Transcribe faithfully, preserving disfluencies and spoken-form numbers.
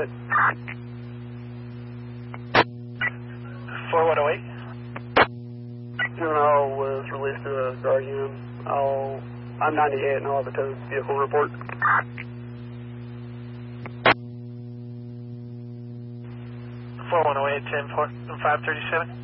it. four one oh eight. Juvenile was released to a guardian. I'll, I'm ninety-eight and I'll have a towed vehicle report. four one oh eight, ten five thirty-seven.